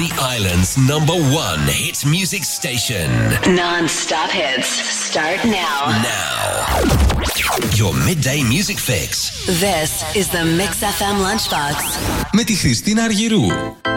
The island's #1 hit music station. Non-stop hits start now. Now. Your midday music fix. This is the Mix FM Lunchbox. Με τη Χριστίνα Αργυρού.